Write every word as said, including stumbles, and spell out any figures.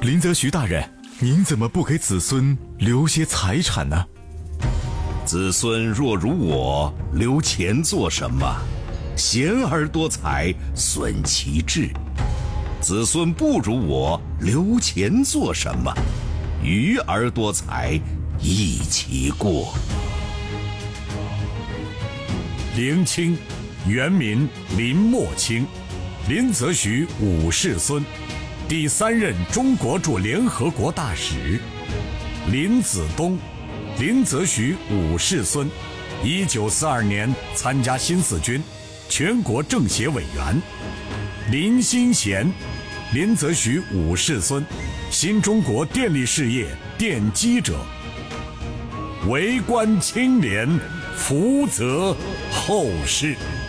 林则徐大人，您怎么不给子孙留些财产呢？ 子孙若如我，留钱做什么？贤而多财，损其志。子孙不如我，留钱做什么？愚而多财，益其过。 林清，原名林默清，林则徐五世孙，第三任中国驻联合国大使。林子东，林则徐五世孙，一九四二年参加新四军，全国政协委员。林新贤，林则徐五世孙，新中国电力事业奠基者。为官清廉，福泽后世。